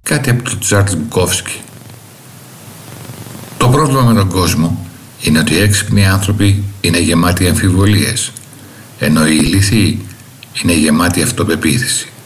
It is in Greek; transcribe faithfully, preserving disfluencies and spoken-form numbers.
Κάτι από τον Τσάρλς Μπουκόφσκι. Το πρόβλημα με τον κόσμο είναι ότι οι έξυπνοι άνθρωποι είναι γεμάτοι αμφιβολίες, ενώ οι ηλίθιοι είναι γεμάτοι αυτοπεποίθηση.